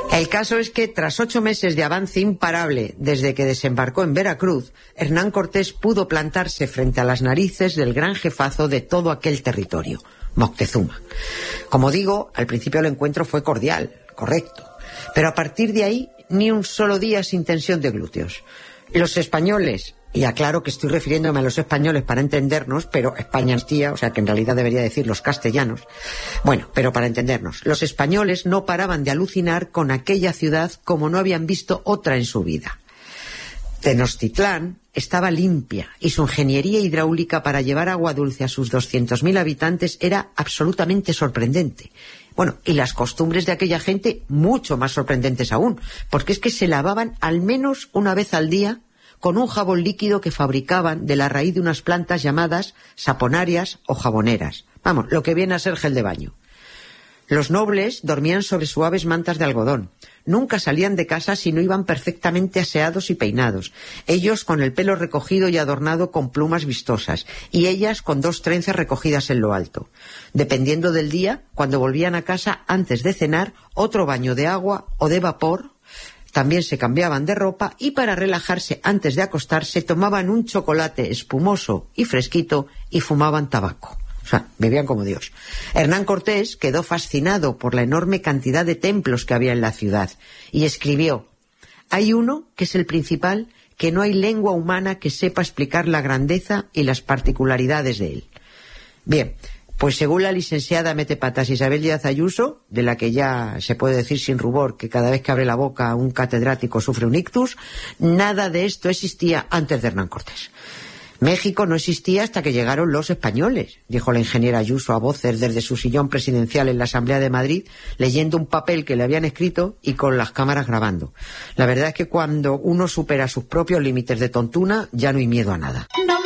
El caso es que tras 8 meses de avance imparable desde que desembarcó en Veracruz, Hernán Cortés pudo plantarse frente a las narices del gran jefazo de todo aquel territorio, Moctezuma. Como digo, al principio el encuentro fue cordial, correcto, pero a partir de ahí ni un solo día sin tensión de glúteos. Los españoles, y aclaro que estoy refiriéndome a los españoles para entendernos, pero España es tía, o sea que en realidad debería decir los castellanos. Bueno, pero para entendernos, los españoles no paraban de alucinar con aquella ciudad como no habían visto otra en su vida. Tenochtitlán estaba limpia y su ingeniería hidráulica para llevar agua dulce a sus 200.000 habitantes era absolutamente sorprendente. Bueno, y las costumbres de aquella gente mucho más sorprendentes aún, porque es que se lavaban al menos una vez al día con un jabón líquido que fabricaban de la raíz de unas plantas llamadas saponarias o jaboneras. Vamos, lo que viene a ser gel de baño. Los nobles dormían sobre suaves mantas de algodón. Nunca salían de casa si no iban perfectamente aseados y peinados. Ellos con el pelo recogido y adornado con plumas vistosas, y ellas con 2 trenzas recogidas en lo alto. Dependiendo del día, cuando volvían a casa antes de cenar, otro baño de agua o de vapor. También se cambiaban de ropa y para relajarse antes de acostarse tomaban un chocolate espumoso y fresquito y fumaban tabaco. O sea, vivían como Dios. Hernán Cortés quedó fascinado por la enorme cantidad de templos que había en la ciudad y escribió: hay uno, que es el principal, que no hay lengua humana que sepa explicar la grandeza y las particularidades de él. Bien, pues según la licenciada Metepatas Isabel Díaz Ayuso, de la que ya se puede decir sin rubor que cada vez que abre la boca un catedrático sufre un ictus, nada de esto existía antes de Hernán Cortés. México no existía hasta que llegaron los españoles, dijo la ingeniera Ayuso a voces desde su sillón presidencial en la Asamblea de Madrid, leyendo un papel que le habían escrito y con las cámaras grabando. La verdad es que cuando uno supera sus propios límites de tontuna, ya no hay miedo a nada. No